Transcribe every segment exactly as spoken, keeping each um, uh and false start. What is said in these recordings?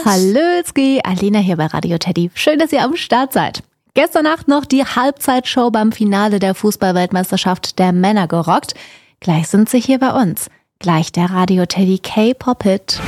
Hallötzki, Alina hier bei Radio Teddy. Schön, dass ihr am Start seid. Gestern Nacht noch die Halbzeitshow beim Finale der Fußball-Weltmeisterschaft der Männer gerockt. Gleich sind sie hier bei uns. Gleich der Radio Teddy K-Pop-Hit.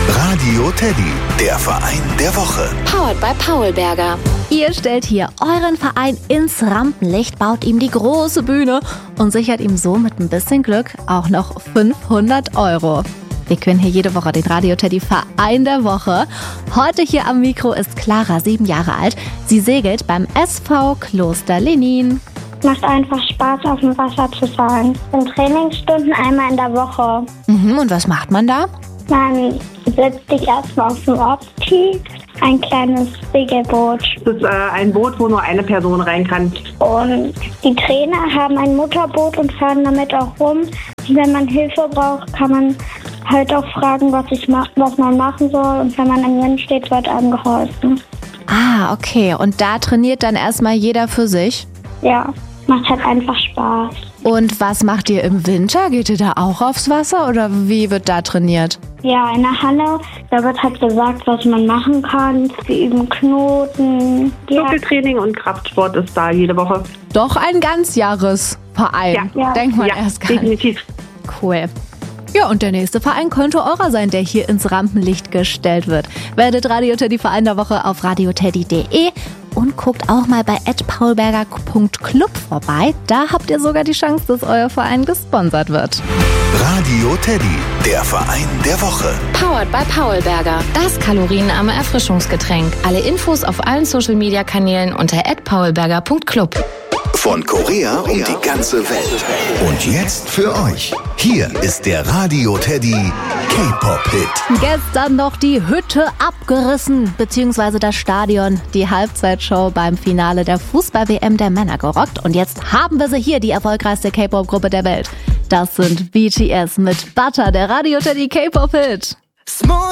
Radio Teddy, der Verein der Woche. Powered by Paulberger. Ihr stellt hier euren Verein ins Rampenlicht, baut ihm die große Bühne und sichert ihm so mit ein bisschen Glück auch noch fünfhundert Euro. Wir gewinnen hier jede Woche den Radio Teddy Verein der Woche. Heute hier am Mikro ist Clara, sieben Jahre alt. Sie segelt beim S V Kloster Lenin. Macht einfach Spaß, auf dem Wasser zu sein. In Trainingsstunden einmal in der Woche. Mhm, und was macht man da? Man setzt sich erstmal auf den Opti, ein kleines Segelboot. Das ist äh, ein Boot, wo nur eine Person rein kann. Und die Trainer haben ein Motorboot und fahren damit auch rum. Wenn man Hilfe braucht, kann man halt auch fragen, was, ich mach, was man machen soll. Und wenn man im Wind steht, wird einem geholfen. Ah, okay. Und da trainiert dann erstmal jeder für sich? Ja, macht halt einfach Spaß. Und was macht ihr im Winter? Geht ihr da auch aufs Wasser oder wie wird da trainiert? Ja, in der Halle, da wird halt gesagt, was man machen kann. Wir üben Knoten. Zirkeltraining und Kraftsport ist da jede Woche. Doch ein Ganzjahresverein. Ja, ja. Denkt man ja, erst gar nicht. definitiv. Cool. Ja, und der nächste Verein könnte eurer sein, der hier ins Rampenlicht gestellt wird. Werdet Radio Teddy Verein der Woche auf radioteddy punkt de und guckt auch mal bei at paulberger punkt club vorbei. Da habt ihr sogar die Chance, dass euer Verein gesponsert wird. Radio Teddy, der Verein der Woche. Powered by Paulberger. Das kalorienarme Erfrischungsgetränk. Alle Infos auf allen Social-Media-Kanälen unter at paulberger punkt club. Von Korea um die ganze Welt. Und jetzt für euch. Hier ist der Radio Teddy K-Pop-Hit. Gestern noch die Hütte abgerissen, beziehungsweise das Stadion, die Halbzeitshow beim Finale der Fußball-W M der Männer gerockt. Und jetzt haben wir sie hier, die erfolgreichste K-Pop-Gruppe der Welt. Das sind B T S mit Butter, der Radio Teddy K-Pop-Hit.